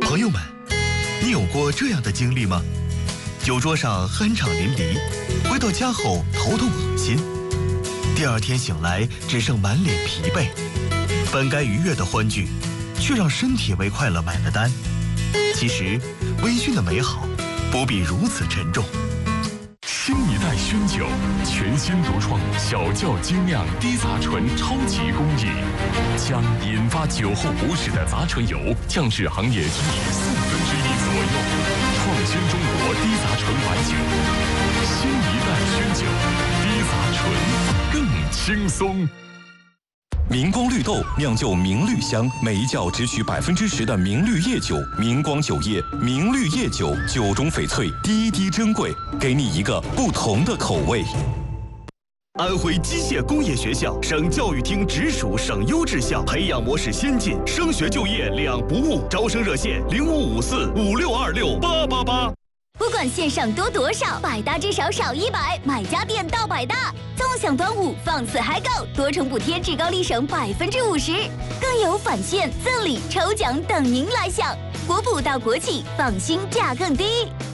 朋友们，你有过这样的经历吗？酒桌上酣畅淋漓，回到家后头痛恶心，第二天醒来只剩满脸疲惫，本该愉悦的欢聚，却让身体为快乐买了单。其实，微醺的美好不必如此沉重。 新一代熏酒，全新独创小窖精酿低杂醇超级工艺，将引发酒后不适的杂醇油降至行业均以1/4左右，创新中国低杂醇白酒。新一代熏酒，低杂醇更轻松。 明光绿豆酿就明绿香，每一窖只取10%的明绿叶酒。明光酒业明绿叶酒，酒中翡翠，滴滴珍贵，给你一个不同的口味。 安徽机械工业学校，省教育厅直属省优质校，培养模式先进，升学就业两不误。招生热线055456268888。 不管线上多多少，百搭至少少100，买家电到百大。纵享端午，放肆嗨购，多重补贴，至高立省50%，更有返现、赠礼、抽奖等您来享。国补到国企，放心价更低。